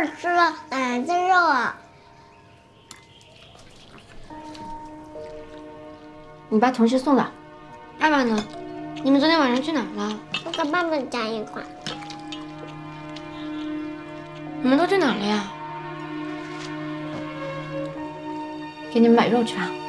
儿吃了奶奶的肉啊？ 你把同学送了。 爸爸呢？你们昨天晚上去哪儿了？ 我跟爸爸在一块。 你们都去哪儿了呀？ 给你们买肉去吧。